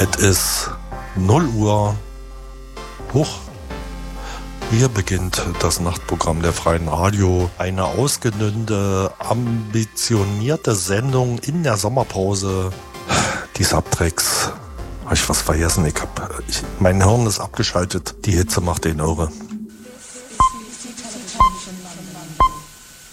Es ist 0 Uhr. Huch. Hier beginnt das Nachtprogramm der Freien Radio. Eine ausgedünnte, ambitionierte Sendung in der Sommerpause. Die Subtracks. Habe ich was vergessen? Mein Hirn ist abgeschaltet. Die Hitze macht den irre.